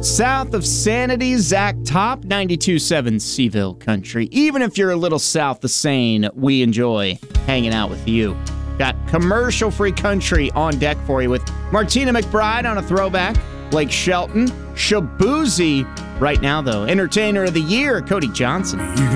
South of Sanity, Zach Top, 92.7 Seville Country. Even if you're a little south of Seine, we enjoy hanging out with you. Got commercial-free country on deck for you with Martina McBride on a throwback, Blake Shelton, Shabuzi. Right now, though, Entertainer of the Year, Cody Johnson.